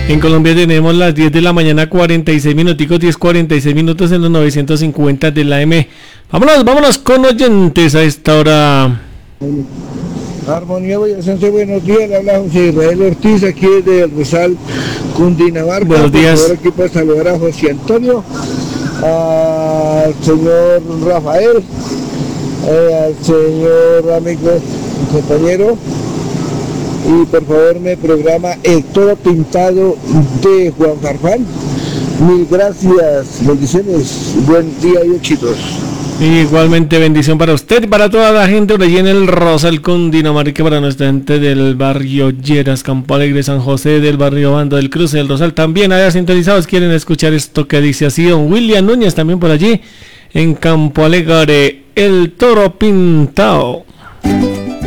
En Colombia tenemos las 10 de la mañana, 46 minuticos, 10:46 minutos en los 950 de la AM. Vámonos con oyentes a esta hora. Armonía Boyacense, buenos días, le habla José Israel Ortiz, aquí desde el Rosal, Cundinamarca. Buenos días. Por aquí para saludar a José Antonio, al señor Rafael, al señor amigo, compañero, y por favor me programa El Toro Pintado de Juan Farfán. Mil gracias, bendiciones, buen día y éxitos. Igualmente bendición para usted y para toda la gente de allí en el Rosal, Cundinamarca, para nuestra gente del barrio Lleras, Campo Alegre, San José, del barrio Bando del Cruce, del Rosal, también allá sintonizados, quieren escuchar esto que dice así, don William Núñez también por allí en Campo Alegre, El Toro Pintado.